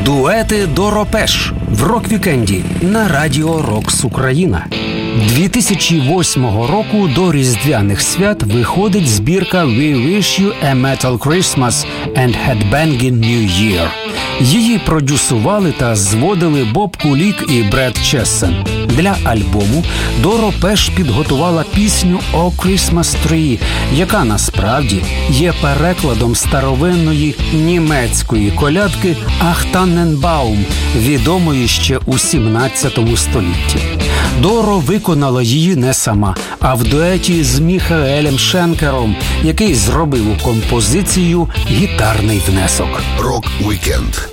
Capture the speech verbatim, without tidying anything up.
Дуети Доро Пеш в рок-вікенді на радіо Рокс Україна. дві тисячі восьмого року до Різдвяних свят виходить збірка «We Wish You a Metal Christmas and Headbanging New Year». Її продюсували та зводили Боб Кулік і Бред Чессен. Для альбому Доро Пеш підготувала пісню «О Christmas Tree», яка насправді є перекладом старовинної німецької колядки «Ах Танненбаум», відомої ще у сімнадцятому столітті. Доро виконала її не сама, а в дуеті з Міхаелем Шенкером, який зробив у композицію гітарний внесок. Рок-вікенд